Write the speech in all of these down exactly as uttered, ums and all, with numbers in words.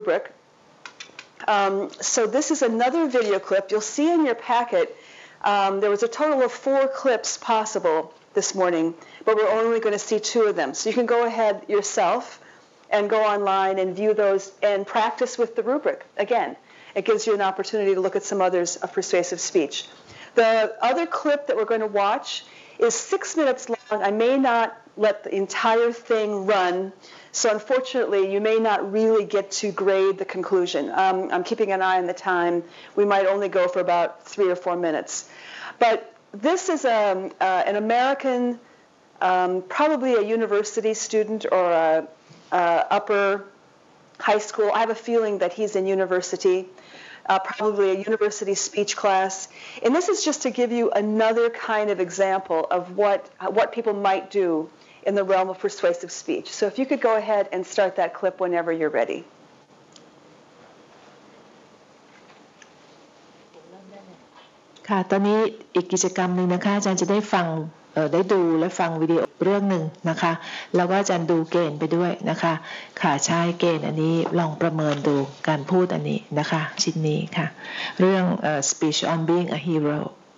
rubric. Um, so this is another video clip. You'll see in your packet um, there was a total of four clips possible this morning, but we're only going to see two of them. So you can go ahead yourself and go online and view those and practice with the rubric. Again, it gives you an opportunity to look at some others of persuasive speech. The other clip that we're going to watch is six minutes long. I may not let the entire thing run, so unfortunately you may not really get to grade the conclusion. Um, I'm keeping an eye on the time. We might only go for about three or four minutes. But this is a, uh, an American, um, probably a university student or a, a upper high school. I have a feeling that he's in university. Uh, probably a university speech class. And this is just to give you another kind of example of what, what people might do in the realm of persuasive speech. So if you could go ahead and start that clip whenever you're ready. ค่ะตอนนี้อีกกิจกรรมหนึ่งนะคะอาจารย์จะได้ฟังเอ่อได้ดูและฟังวิดีโอเรื่องหนึ่งนะคะแล้วก็อาจารย์ดูเกณฑ์ไปด้วยนะคะค่ะใช้เกณฑ์อันนี้ลองประเมินดูการพูดอันนี้นะคะชิ้นนี้ค่ะเรื่องเอ่อ speech on being a hero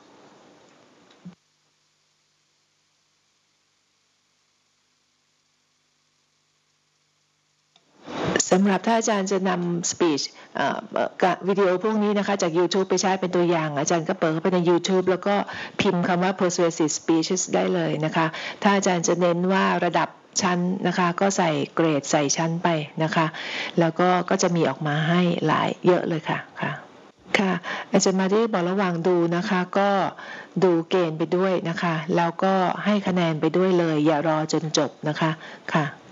สำหรับถ้าอาจารย์จะนำ speech วิดีโอพวกนี้นะคะจาก YouTube ไปใช้เป็นตัวอย่างอาจารย์ก็เปิดเข้าไปใน YouTube แล้วก็พิมพ์คำว่า persuasive speeches ได้เลยนะคะถ้าอาจารย์จะเน้นว่าระดับชั้นนะคะก็ใส่เกรดใส่ชั้นไปนะคะแล้วก็ก็จะมีออกมาให้หลายเยอะเลยค่ะค่ะค่ะอาจารย์มาที่บอกระหว่างดูนะคะก็ดูเกณฑ์ไปด้วยนะคะแล้วก็ให้คะแนนไปด้วยเลยอย่ารอจนจบนะคะค่ะ